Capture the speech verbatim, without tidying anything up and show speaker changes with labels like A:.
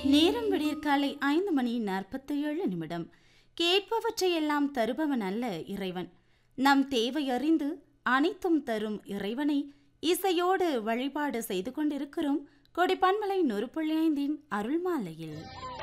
A: நேரம் விடியற்காலை ஐந்து மணி நாற்பத்தி ஏழு நிமிடம். கேட்பவற்றையெல்லாம் தருபவன் அல்ல இறைவன். நம் தேவை அறிந்து அனைத்தும் தரும் இறைவனை இசையோடு வழிபாடு செய்து கொண்டிருக்கிறோம் கொடிப்பன்மலை நூறு புள்ளி ஐந்தின் அருள்மாலையில்.